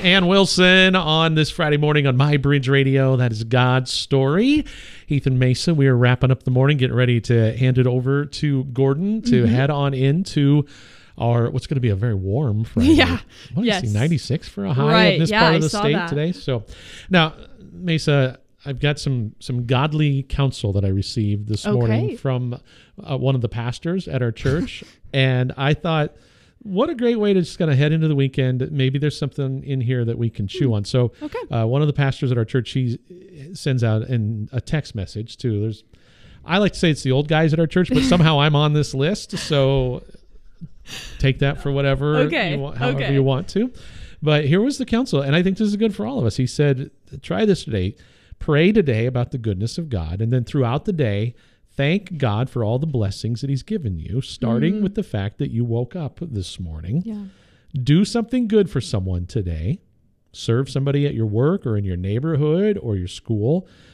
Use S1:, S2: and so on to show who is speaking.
S1: Ann Wilson on this Friday morning on My Bridge Radio. That is God's Story. Heath and Mesa, we are wrapping up the morning, getting ready to hand it over to Gordon to head on into our, what's going to be a very warm Friday.
S2: Yeah.
S1: What did I see, 96 for a high in this part of the state today. So now, Mesa, I've got some godly counsel that I received this morning from one of the pastors at our church. And I thought, what a great way to just kind of head into the weekend. Maybe there's something in here that we can chew on. So one of the pastors at our church, he sends out a text message too. I like to say it's the old guys at our church, but somehow I'm on this list. So take that for whatever you want, however you want to. But here was the counsel, and I think this is good for all of us. He said, try this today. Pray today about the goodness of God, and then throughout the day, thank God for all the blessings that he's given you, starting with the fact that you woke up this morning.
S2: Yeah.
S1: Do something good for someone today. Serve somebody at your work or in your neighborhood or your school.